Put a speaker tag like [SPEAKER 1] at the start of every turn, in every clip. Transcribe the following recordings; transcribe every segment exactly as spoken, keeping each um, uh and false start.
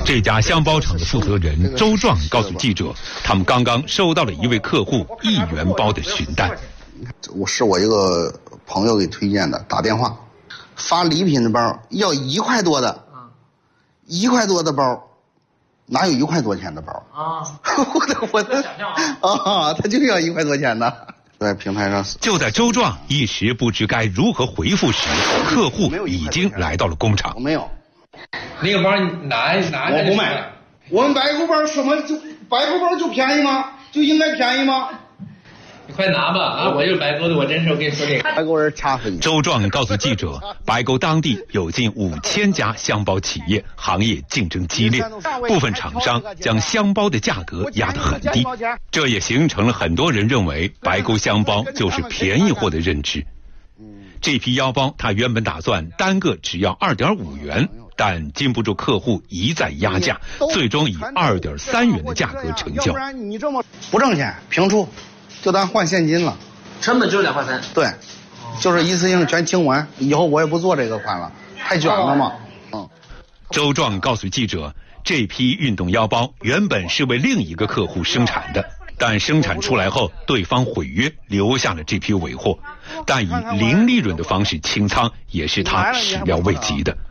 [SPEAKER 1] 这家箱包厂的负责人周壮告诉记者，他们刚刚收到了一位客户一元包的询单。
[SPEAKER 2] 我是我一个朋友给推荐的，打电话发礼品的包要一块多的，一块多的包，哪有一块多钱的包啊？我的我的啊，他就要一块多钱的。在平台上，
[SPEAKER 1] 就在周壮一时不知该如何回复时，客户已经来到了工厂。
[SPEAKER 2] 我没有，
[SPEAKER 3] 那个包拿拿
[SPEAKER 2] 我不卖。我们白沟包什么就白沟包就便宜吗？就应该便宜吗？
[SPEAKER 3] 你快拿吧啊！我就是白沟的，我真是我跟你说这个。
[SPEAKER 2] 白沟人掐死你。
[SPEAKER 1] 周壮告诉记者，白沟当地有近五千家箱包企业，行业竞争激烈，部分厂商将箱包的价格压得很低，这也形成了很多人认为白沟箱包就是便宜货的认知。这批腰包他原本打算单个只要二点五元，但禁不住客户一再压价，最终以二点三元的价格成交。
[SPEAKER 2] 要不然你这么不挣钱，平出。就当换现金了，
[SPEAKER 3] 成本只有两块三。
[SPEAKER 2] 对，就是一次性全清完，以后我也不做这个款了，太卷了嘛。嗯。
[SPEAKER 1] 周壮告诉记者，这批运动腰包原本是为另一个客户生产的，但生产出来后，对方毁约，留下了这批尾货，但以零利润的方式清仓，也是他始料未及的。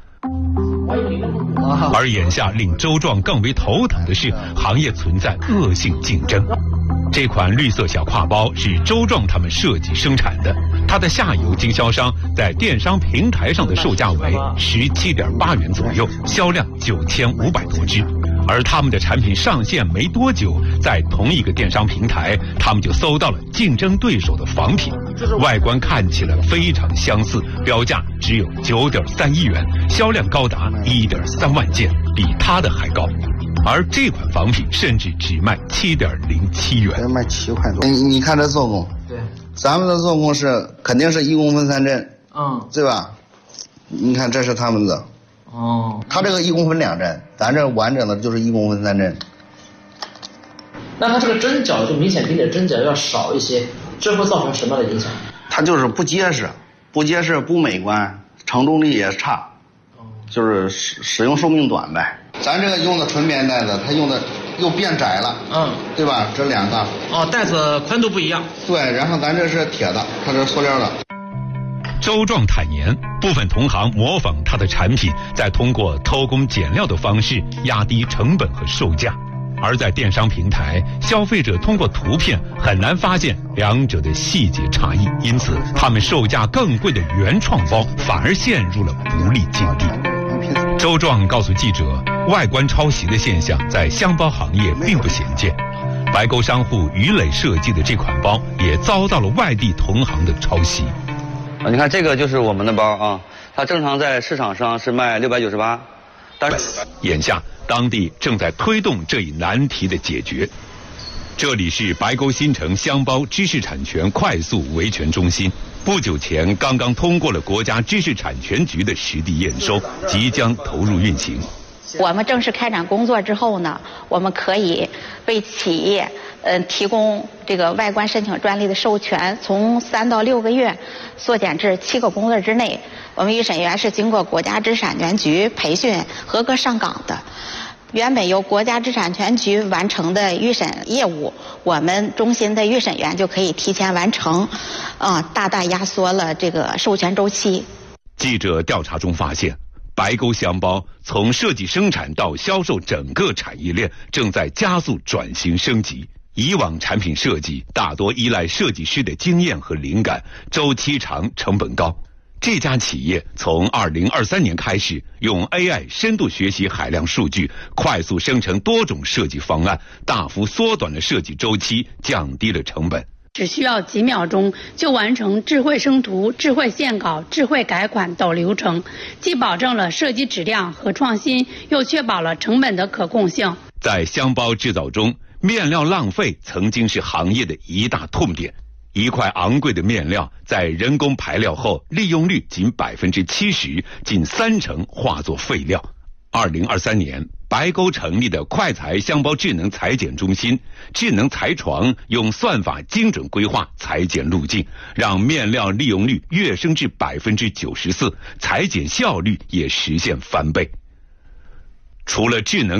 [SPEAKER 1] 而眼下令周壮更为头疼的是，行业存在恶性竞争。这款绿色小挎包是周壮他们设计生产的，它的下游经销商在电商平台上的售价为十七点八元左右，销量九千五百多只。而他们的产品上线没多久，在同一个电商平台，他们就搜到了竞争对手的仿品，外观看起来非常相似，标价只有九点三一元，销量高达一点三万件，比他的还高。而这款仿品甚至只卖七点零七元，
[SPEAKER 2] 卖七块多。你你看这做工，
[SPEAKER 3] 对，
[SPEAKER 2] 咱们的做工是肯定是一公分三针，
[SPEAKER 3] 嗯，
[SPEAKER 2] 对吧？你看这是他们的，
[SPEAKER 3] 哦，
[SPEAKER 2] 他这个一公分两针，咱这完整的就是一公分三针。
[SPEAKER 3] 那它这个针脚就明显比你的针脚要少一些，这会造成什么样的影响？
[SPEAKER 2] 它就是不结实，不结实不美观，承重力也差，就是使使用寿命短呗。咱这个用的纯棉带子，它用的又变窄了，嗯，对吧？这两个
[SPEAKER 3] 哦，带子宽度不一样。
[SPEAKER 2] 对，然后咱这是铁的，它这是塑料的。
[SPEAKER 1] 周壮坦言，部分同行模仿他的产品，再通过偷工减料的方式压低成本和售价。而在电商平台，消费者通过图片很难发现两者的细节差异，因此他们售价更贵的原创包反而陷入了不利境地。周壮告诉记者，外观抄袭的现象在箱包行业并不鲜见，白沟商户于磊设计的这款包也遭到了外地同行的抄袭。
[SPEAKER 4] 啊，你看这个就是我们的包啊，它正常在市场上是卖六百九十八，但是
[SPEAKER 1] 眼下当地正在推动这一难题的解决。这里是白沟新城箱包知识产权快速维权中心，不久前刚刚通过了国家知识产权局的实地验收，即将投入运行。
[SPEAKER 5] 我们正式开展工作之后呢，我们可以为企业呃提供这个外观申请专利的授权，从三到六个月缩减至七个工作日之内。我们预审员是经过国家知识产权局培训合格上岗的。原本由国家知识产权局完成的预审业务，我们中心的预审员就可以提前完成，啊、呃，大大压缩了这个授权周期。
[SPEAKER 1] 记者调查中发现，白沟箱包从设计生产到销售整个产业链正在加速转型升级。以往产品设计大多依赖设计师的经验和灵感，周期长，成本高。这家企业从二零二三年开始，用 A I 深度学习海量数据，快速生成多种设计方案，大幅缩短了设计周期，降低了成本。
[SPEAKER 6] 只需要几秒钟就完成智慧生图、智慧线稿、智慧改款等流程，既保证了设计质量和创新，又确保了成本的可控性。
[SPEAKER 1] 在箱包制造中，面料浪费曾经是行业的一大痛点。一块昂贵的面料在人工排料后，利用率仅百分之七十，近三成化作废料。二零二三年，白沟成立的快裁箱包智能裁剪中心，智能裁床用算法精准规划裁剪路径，让面料利用率跃升至百分之九十四，裁剪效率也实现翻倍。除了智能